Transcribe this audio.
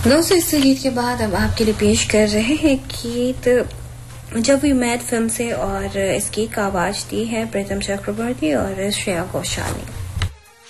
दोस्तों, इस गीत के बाद अब आपके लिए पेश कर रहे हैं गीत जब वी मेट फिल्म से, और इस गीत का आवाज दी है प्रीतम चक्रवर्ती और श्रेया घोषाल ने।